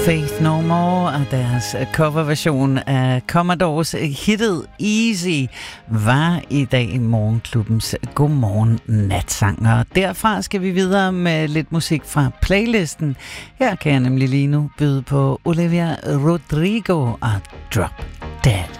Faith No More og deres coverversion af Commodores hittet Easy var i dag i Morgenklubbens Godmorgen Natsang. Og derfra skal vi videre med lidt musik fra playlisten. Her kan jeg nemlig lige nu byde på Olivia Rodrigo og Drop Dead.